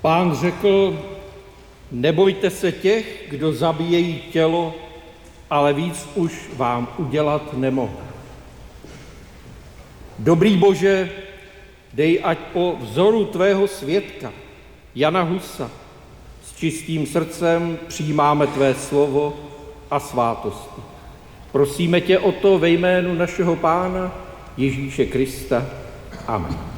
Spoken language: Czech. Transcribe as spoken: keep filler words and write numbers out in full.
Pán řekl, nebojte se těch, kdo zabíjejí tělo, ale víc už vám udělat nemohou. Dobrý Bože, dej, ať po vzoru tvého svědka, Jana Husa, s čistým srdcem přijímáme tvé slovo a svátosti. Prosíme tě o to ve jménu našeho Pána Ježíše Krista. Amen.